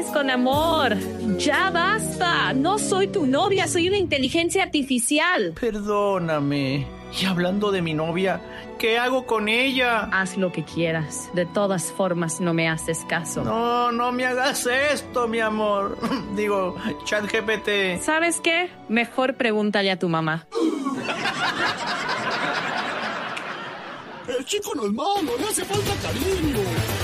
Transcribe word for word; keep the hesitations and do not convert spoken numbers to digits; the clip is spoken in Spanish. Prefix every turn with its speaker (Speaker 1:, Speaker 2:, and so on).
Speaker 1: con amor. Ya basta. No soy tu novia, soy una inteligencia artificial.
Speaker 2: Perdóname. Y hablando de mi novia, ¿qué hago con ella?
Speaker 1: Haz lo que quieras. De todas formas, no me haces caso.
Speaker 2: No, no me hagas esto, mi amor. Digo, ChatGPT.
Speaker 1: ¿Sabes qué? Mejor pregúntale a tu mamá.
Speaker 3: El chico no es malo, le hace falta cariño.